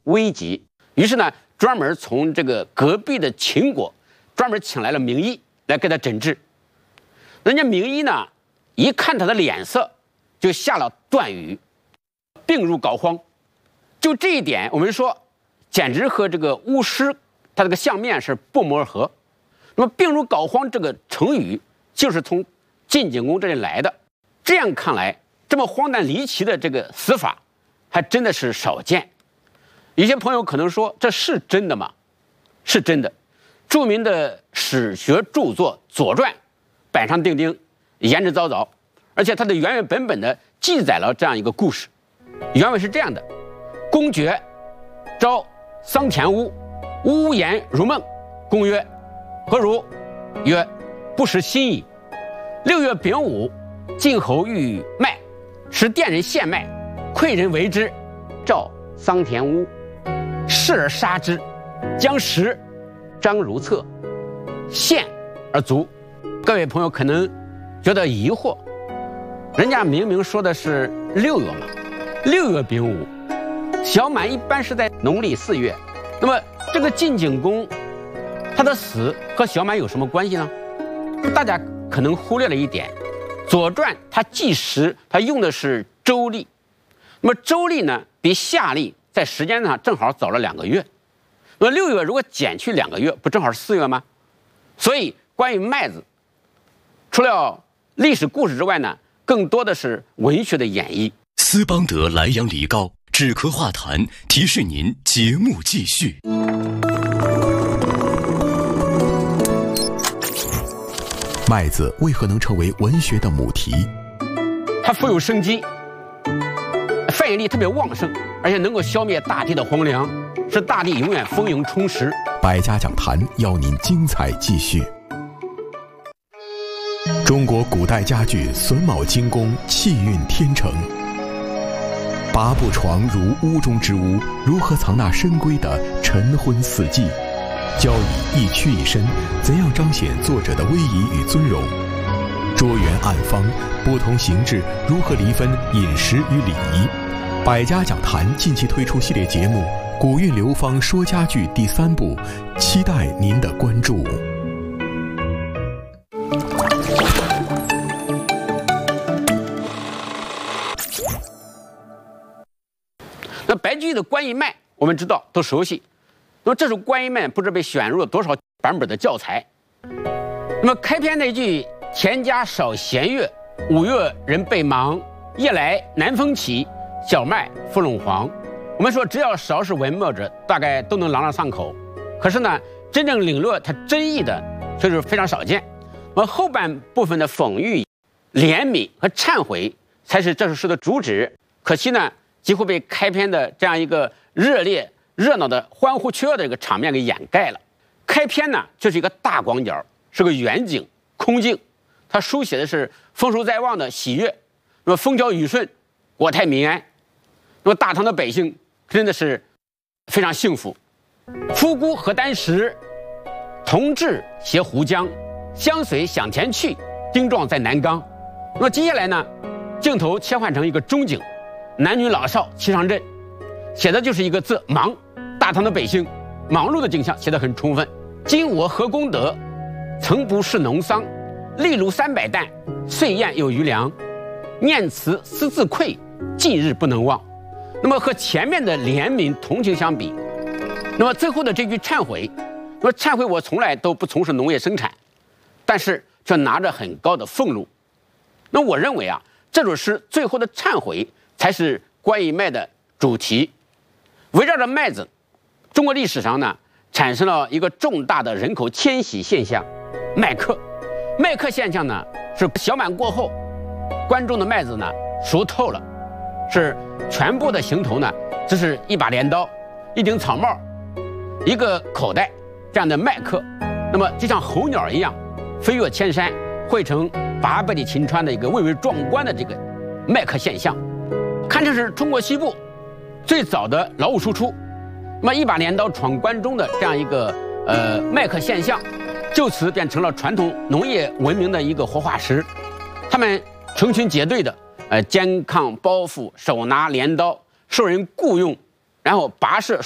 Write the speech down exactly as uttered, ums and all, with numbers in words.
危急，于是呢，专门从这个隔壁的秦国专门请来了名医来给他诊治。人家名医呢，一看他的脸色，就下了断语：病入膏肓。就这一点，我们说，简直和这个巫师他这个相面是不谋而合。那么“病入膏肓”这个成语，就是从晋景公这里来的。这样看来，这么荒诞离奇的这个死法，还真的是少见。有些朋友可能说，这是真的吗？是真的。著名的史学著作《左传》板上钉钉，言之凿凿，而且它的原原本本的记载了这样一个故事。原文是这样的：公爵召桑田乌，乌言如梦。公曰：何如？曰：不识心矣。六月丙午，晋侯欲麦，使店人献麦，馈人为之，召桑田乌，视而杀之，将食，张如厕，献而足。各位朋友可能觉得疑惑，人家明明说的是六月嘛，六月丙午，小满一般是在农历四月，那么这个晋景公他的死和小满有什么关系呢？大家可能忽略了一点，《左传》它计时，它用的是周历，那么周历呢比夏历在时间上正好早了两个月，那么六月如果减去两个月，不正好是四月吗？所以关于麦子，除了历史故事之外呢，更多的是文学的演绎。 斯邦德莱阳梨膏止咳化痰，提示您节目继续。 麦子为何能成为文学的母题？ 它富有生机，繁衍力特别旺盛，而且能够消灭大地的荒凉，使大地永远丰盈充实。 百家讲坛邀您精彩继续。中国古代家具榫卯精工，气运天成。八步床如屋中之屋，如何藏纳深闺的晨昏四季？交椅一曲一伸，怎样彰显作者的威仪与尊荣？桌圆案方，不同形制如何厘分饮食与礼仪？百家讲坛近期推出系列节目《古韵流芳说家具》第三部，期待您的关注。 那白居易的《观音麦》，我们知道都熟悉。那么这首《观音麦》不知被选入了多少版本的教材。那么开篇那句“田家少闲月，五月人备忙，夜来南风起，小麦芙蓉黄”，我们说只要少是文墨者，大概都能朗朗上口。可是呢，真正领略它真意的却是非常少见。而后半部分的讽喻、怜悯和忏悔才是这首诗的主旨。可惜呢，几乎被开篇的这样一个热烈热闹的欢呼雀跃的这个场面给掩盖了。开篇呢就是一个大广角，是个远景空镜，它书写的是丰收在望的喜悦，那么风调雨顺，国泰民安。那么大唐的百姓真的是非常幸福。夫姑何丹石，同治携胡江，相随向前去，丁壮在南冈。那么接下来呢，镜头切换成一个中景，男女老少齐上阵，写的就是一个字忙。大唐的百姓忙碌的景象写得很充分。今我何功德，曾不是农桑，粒如三百担，岁晏有余粮。念慈思自愧，近日不能忘。那么和前面的怜悯同情相比，那么最后的这句忏悔，那么忏悔我从来都不从事农业生产，但是却拿着很高的俸禄。那我认为啊，这首诗最后的忏悔才是关于麦的主题。围绕着麦子，中国历史上呢产生了一个重大的人口迁徙现象——麦客。麦客现象呢是小满过后，关中的麦子呢熟透了，是全部的行头呢只是一把镰刀、一顶草帽、一个口袋这样的麦客，那么就像候鸟一样飞越千山，汇成八百里秦川的一个蔚为壮观的这个麦客现象，堪称是中国西部最早的劳务输出。那么一把镰刀闯关中的这样一个呃麦客现象，就此变成了传统农业文明的一个活化石。他们成群结队的呃肩扛包袱，手拿镰刀，受人雇佣，然后跋涉